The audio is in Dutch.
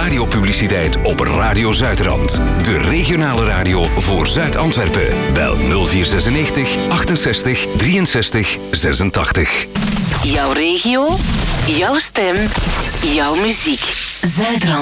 radiopubliciteit op Radio Zuidrand. De regionale radio voor Zuid-Antwerpen. Bel 0496 68 63 86. Jouw regio, jouw stem, jouw muziek. Zuidrand.